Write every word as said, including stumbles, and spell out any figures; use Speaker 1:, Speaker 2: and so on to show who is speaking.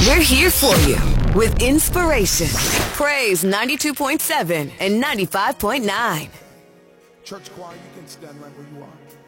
Speaker 1: We're here for you with inspiration. Praise ninety-two point seven and ninety-five point nine.
Speaker 2: Church choir, you can stand right where you are.